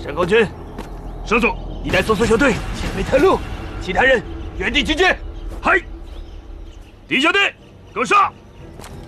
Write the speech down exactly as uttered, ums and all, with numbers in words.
沈公军， 少佐， 你带搜索小队前飞探路，其他人原地集结。 嗨，敌小队，跟上！